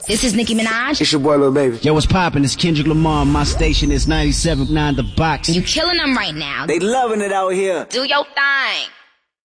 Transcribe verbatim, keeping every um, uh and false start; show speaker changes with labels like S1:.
S1: This is Nicki Minaj.
S2: It's your boy, Lil Baby.
S3: Yo, what's poppin'? It's Kendrick Lamar. My station is ninety-seven point nine The Box.
S1: You killing them right now.
S2: They loving it out here.
S1: Do your thing.